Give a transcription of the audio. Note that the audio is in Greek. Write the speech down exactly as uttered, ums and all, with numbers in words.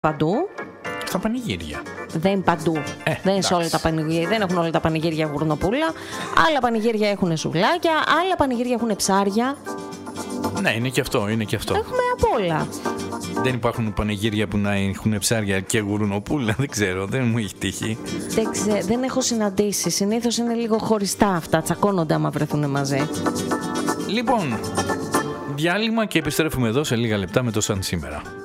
παντού. Στα πανηγύρια. Δεν παντού. Ε, δεν, είναι σε όλα τα πανηγύρια, δεν έχουν όλα τα πανηγύρια γουρνοπούλα. Άλλα πανηγύρια έχουν σουβλάκια, άλλα πανηγύρια έχουν ψάρια. Ναι, είναι και αυτό, είναι και αυτό. Έχουμε απ' όλα. Δεν υπάρχουν πανηγύρια που να έχουν ψάρια και γουρνοπούλα, δεν ξέρω, δεν μου έχει τύχει. Δεν, ξέ, δεν έχω συναντήσει. Συνήθως είναι λίγο χωριστά αυτά, τσακώνονται άμα βρεθούν μαζί. Λοιπόν, διάλειμμα και επιστρέφουμε εδώ σε λίγα λεπτά με το Σαν σήμερα.